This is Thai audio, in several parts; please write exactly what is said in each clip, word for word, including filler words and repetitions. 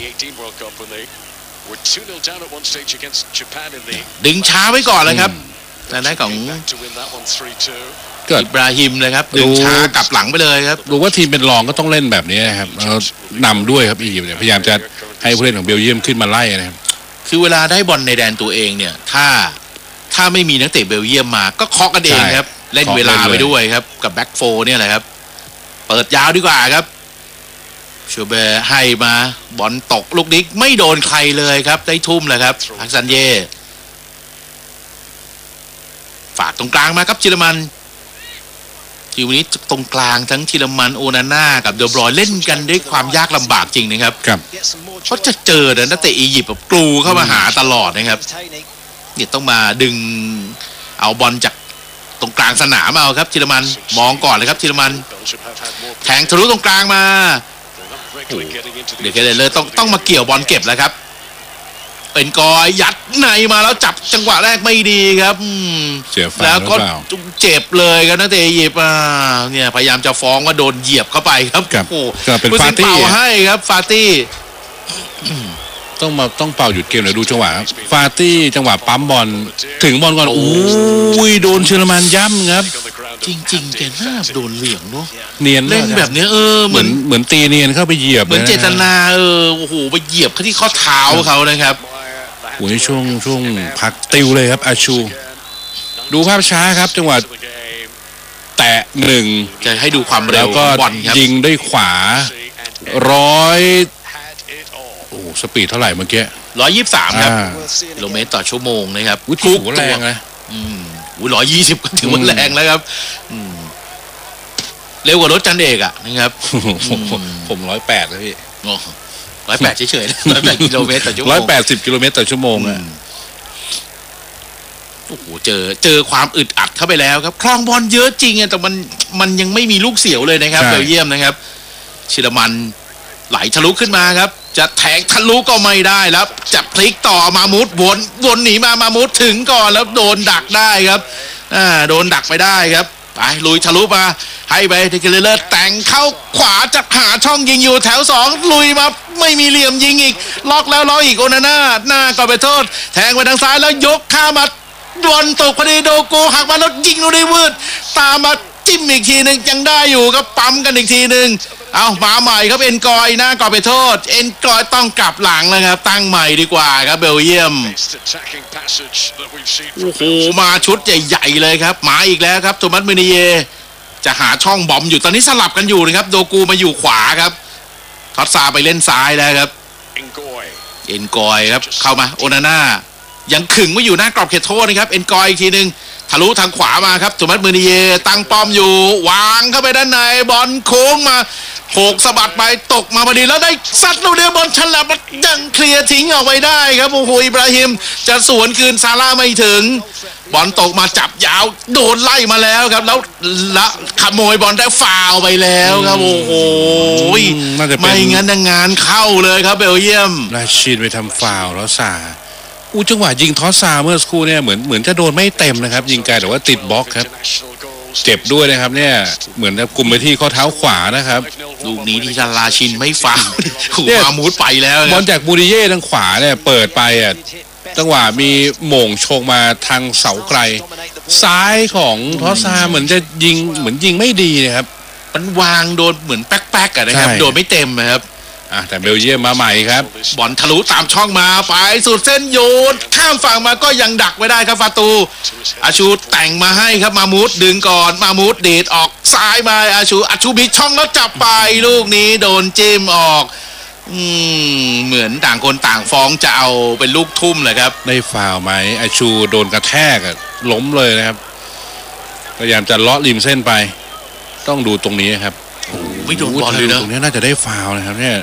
ดึงช้าไว้ก่อนเลยครับแต่ได้ของเกิดบราฮิมเลยครับดึงช้ากลับหลังไปเลยครับรู้ว่าทีมเป็นรองก็ต้องเล่นแบบนี้นะครับแล้วนำด้วยครับอียิปต์เนี่ยพยายามจะให้ผู้เล่นของเบลเยียมขึ้นมาไล่นะครับคือเวลาได้บอลในแดนตัวเองเนี่ยถ้าถ้าไม่มีนักเตะเบลเยียมมาก็เคาะกันเองครับเล่นเวลาไปด้วยครับกับแบ็กโฟเนี่ยแหละครับเปิดยาวดีกว่าครับชูเบร์ให้มาบอลตกลูกนี้ไม่โดนใครเลยครับได้ทุ่มเลยครับพักซันเย่ฝากตรงกลางมาครับชิลมันทีนี้ตรงกลางทั้งชิลมันโอนาน่ากับเดอบรอยเล่นกันด้วยความยากลำบากจริงนะครับเพราะจะเจอนักเตะอียิปต์แบบกลูเข้ามาหาตลอดนะครับเนี่ยต้องมาดึงเอาบอลจากตรงกลางสนามเอาครับชิลมันมองก่อนเลยครับชิลมันแทงทะลุตรงกลางมาเดี๋ยวแกเลยต้องต้องมาเกี่ยวบอลเก็บแล้วครับเป็นกอยยัดในมาแล้วจับจังหวะแรกไม่ดีครับแล้วก็เจ็บเลยครับนักเตะอียิปต์เนี่ยพยายามจะฟ้องว่าโดนเหยียบเข้าไปครับโอ้เป็นฟาตี้เป่าให้ครับฟาตี้ต้องมาต้องเป่าหยุดเกมเดี๋ยวดูจังหวะฟาตี้จังหวะปั๊มบอลถึงบอลก่อนโอ้ยโดนเชอร์มานย่ำครับจริงๆแกน่าโดนเหลืองเนาะเนียนเล่นแบบนี้เออเหมือนเหมือนตีเนียนเข้าไปเหยียบเหมือนเจตนาเออโอ้โหไปเหยียบเขาที่ข้อเท้าเขานะครับโอ้ยช่วงช่วงพักติวเลยครับอาชูดูภาพช้าครับจังหวะแตะหนึ่งจะให้ดูความเร็วก็ยิงด้วยขวาร้อยโอ้สปีดเท่าไหร่เมื่อกี้ร้อยยี่สิบสามครับกิโลเมตรต่อชั่วโมงนะครับวุฒิหัวแรงนะอืมอุ้ยร้อยยี่สิบก็ถือว่าแรงแล้วครับอืมเร็วกว่ารถจันเอกอะนะครับผมร้อยแปดเลยพี่ร้อยแปดเฉยๆร้อยแปดกิโลเมตรต่อชั่วโมงร้อยแปดสิบกิโลเมตรต่อชั่วโมงอ่ะโอ้โหเจอเจอความอึดอัดเข้าไปแล้วครับคลองบอลเยอะจริงแต่มันมันยังไม่มีลูกเสียวเลยนะครับเบลเยียมนะครับชิลมันไหลทะลุขึ้นมาครับจะแทงทะลุก็ไม่ได้แล้วจะพลิกต่อมามุดวนวนหนีมามามุดถึงก่อนแล้วโดนดักได้ครับอ่าโดนดักไปได้ครับไปลุยทะลุมาให้ไปเทเกเลอร์แต่งเข้าขวาจะหาช่องยิงอยู่แถวสองลุยมาไม่มีเหลี่ยมยิงอีกล็อกแล้วล็อกอีกโอนาน่าหน้าก็ไปโทษแทงไปทางซ้ายแล้วยกข้ามาบอลตกพอดีโดโกหักมาแล้วยิงลูกนี้วืดตามมาจิ้มอีกทีหนึ่งยังได้อยู่ก็ปั๊มกันอีกทีหนึ่งเอามาใหม่ครับเอ็นกอยหน้าก็ไปโทษเอ็นกอยต้องกลับหลังนะครับตั้งใหม่ดีกว่าครับเบลเยียมโอ้โหมาชุดใหญ่ๆเลยครับมาอีกแล้วครับโทมัส มูนิเยจะหาช่องบอมอยู่ตอนนี้สลับกันอยู่นะครับโดกูมาอยู่ขวาครับทอตซาไปเล่นซ้ายแล้วครับเอ็นกอยครับเข้ามาโอนาน่ายังขึงไว้อยู่หน้ากรอบเขตโทษนะครับเอ็นกอยอีกทีหนึ่งทะลุทางขวามาครับโทมัส มูนิเยตั้งป้อมอยู่วางเข้าไปด้านในบอลโค้งมาโขกสะบัดไปตกมาพอดีแล้วได้ซัดลูกเดียวบอลฉลับมันยังเคลียร์ทิ้งออกไปได้ครับโอ้โหอิบราฮิมจะสวนคืนซาร่าไม่ถึงบอลตกมาจับยาวโดนไล่มาแล้วครับแล้วละขโมยบอลได้ฟาวไปแล้วครับโอ้โหไม่งั้นงานเข้าเลยครับเบลเยียมราชินไปทำฟาวแล้วซาอู้จังหวะยิงทอสซาเมื่อสักครู่เนี่ยเหมือนเหมือนจะโดนไม่เต็มนะครับยิงไกลแต่ว่าติดบล็อกครับเจ็บด้วยนะครับเนี่ยเหมือนกลุ่มไปที่ข้อเท้าขวานะครับลูกนี้ที่ทาราชินไม่ฟาวขู่มามูดไปแล้วบอลจากบูริเย่ทางขวาเนี่ยเปิดไปอ่ะจังหวะมีโหม่งชงมาทางเสาไกลซ้ายของทอสซาเหมือนจะยิงเหมือนยิงไม่ดีนะครับมันวางโดนเหมือนแป๊กๆกันนะครับโดนไม่เต็มนะครับอ่ะแต่เบลเยียมมาใหม่ครับบอลทะลุตามช่องมาไปสุดเส้นโยนข้ามฝั่งมาก็ยังดักไว้ได้ครับฟาตูอาชูแต่งมาให้ครับมามูดดึงก่อนมามูดเดดออกซ้ายมาอาชูอาชูบิดช่องแล้วจับไปลูกนี้โดนจิ้มออกอืมเหมือนต่างคนต่างฟ้องจะเอาเป็นลูกทุ่มเลยครับได้ฟาวไหมอาชูโดนกระแทกล้มเลยนะครับพยายามจะเลาะริมเส้นไปต้องดูตรงนี้ครับไม่โดนบอลเลยนะตรงนี้น่าจะได้ฟาวนะครับเนี่ย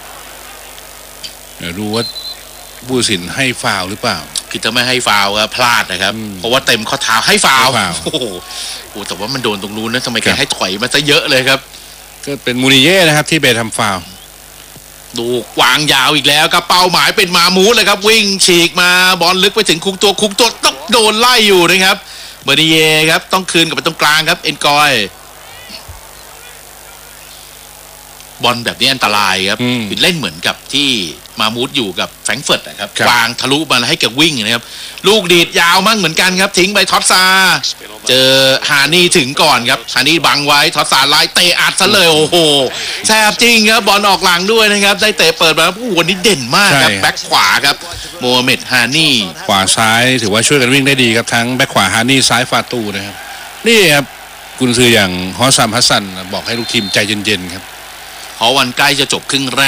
เดี๋ยวดูว่าผู้ตัดสินให้ฟาวหรือเปล่าคือถ้าไม่ให้ฟาวก็พลาดนะครับเพราะว่าเต็มข้อเท้าให้ฟาวโอ้โหแต่ว่ามันโดนตรงนู้นนะทำไมแกให้ถอยมาซะเยอะเลยครับก็เป็นมูนิเย่นะครับที่ไปทำฟาวดูวางยาวอีกแล้วครับเป้าหมายเป็นมามูดเลยครับวิ่งฉีกมาบอลลึกไปถึงคุกตัวคุกตัวต้องโดนไล่อยู่นะครับมูนิเย่ครับต้องคืนกลับไปตรงกลางครับเอ็นกอยบอลแบบนี้อันตรายครับเล่นเหมือนกับที่มามูดอยู่กับแฟรงก์เฟิร์ตนะครับครับวางทะลุมาให้กับวิ่งนะครับลูกดีดยาวมั่งเหมือนกันครับทิ้งไปท็อตซาเจอฮานี่ถึงก่อนครับฮานี่บังไว้ท็อตซาไล่เตะอัดซะเลยโอ้โหแซ่บจริงครับบอลออกหลังด้วยนะครับได้เตะเปิดมาโอ้โหวันนี้เด่นมากครับแบ็คขวาครับโมฮัมเหม็ดฮานี่ขวาซ้ายถือว่าช่วยกันวิ่งได้ดีครับทั้งแบ็คขวาฮานี่ซ้ายฟาตูนะครับนี่ครับกุนซืออย่างฮอสซัมฮัสซันบอกให้ลูกทีมใจเย็นๆครับเพราะวันใกล้จะจบครึ่งแร